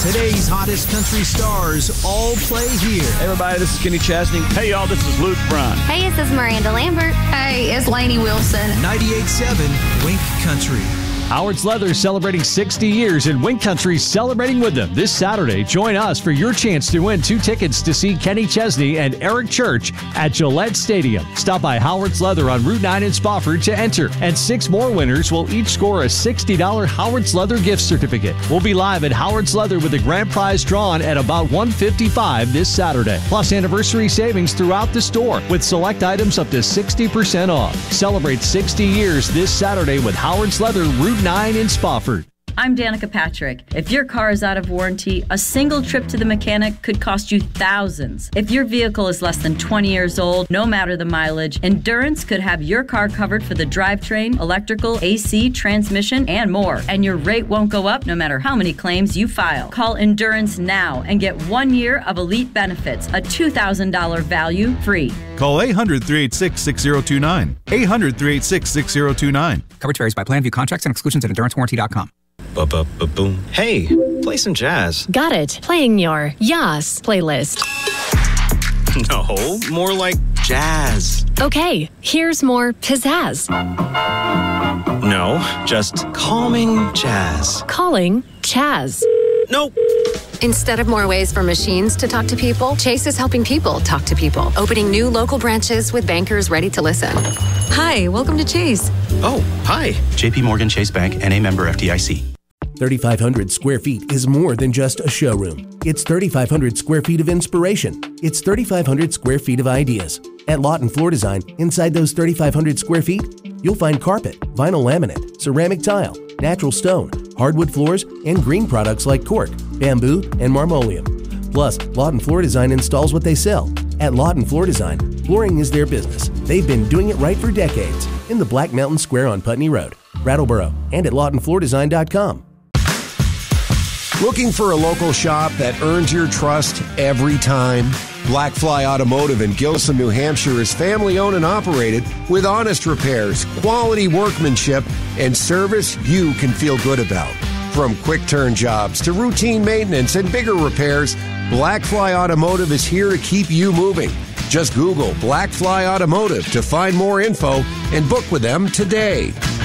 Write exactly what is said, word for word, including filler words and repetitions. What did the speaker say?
Today's hottest country stars all play here. Hey everybody, this is Kenny Chesney. Hey y'all, this is Luke Bryan. Hey, this is Miranda Lambert. Hey, it's Lainey Wilson. ninety-eight point seven Wink Country. Howard's Leather celebrating sixty years, and Wink Country's celebrating with them this Saturday. Join us for your chance to win two tickets to see Kenny Chesney and Eric Church at Gillette Stadium. Stop by Howard's Leather on Route nine in Spofford to enter, and six more winners will each score a sixty dollars Howard's Leather gift certificate. We'll be live at Howard's Leather with the grand prize drawn at about one fifty-five this Saturday. Plus anniversary savings throughout the store with select items up to sixty percent off. Celebrate sixty years this Saturday with Howard's Leather, Route nine in Spofford. I'm Danica Patrick. If your car is out of warranty, a single trip to the mechanic could cost you thousands. If your vehicle is less than twenty years old, no matter the mileage, Endurance could have your car covered for the drivetrain, electrical, A C, transmission, and more. And your rate won't go up no matter how many claims you file. Call Endurance now and get one year of elite benefits, a two thousand dollars value free. Call eight hundred, three eight six, six zero two nine. eight hundred, three eight six, six zero two nine. Coverage varies by plan. View contracts and exclusions at endurance warranty dot com. Ba-ba-ba-boom. Hey, play some jazz. Got it. Playing your Yas playlist. No, more like jazz. Okay, here's more pizzazz. No, just calming jazz. Calling Chaz. Nope. Instead of more ways for machines to talk to people, Chase is helping people talk to people, opening new local branches with bankers ready to listen. Hi, welcome to Chase. Oh, hi. J P Morgan Chase Bank, N A member F D I C. thirty-five hundred square feet is more than just a showroom. It's thirty-five hundred square feet of inspiration. It's thirty-five hundred square feet of ideas. At Lawton Floor Design, inside those thirty-five hundred square feet, you'll find carpet, vinyl laminate, ceramic tile, natural stone, hardwood floors, and green products like cork, bamboo, and marmoleum. Plus, Lawton Floor Design installs what they sell. At Lawton Floor Design, flooring is their business. They've been doing it right for decades in the Black Mountain Square on Putney Road, Brattleboro, and at lawton floor design dot com. Looking for a local shop that earns your trust every time? Blackfly Automotive in Gilson, New Hampshire is family-owned and operated with honest repairs, quality workmanship, and service you can feel good about. From quick-turn jobs to routine maintenance and bigger repairs, Blackfly Automotive is here to keep you moving. Just Google Blackfly Automotive to find more info and book with them today.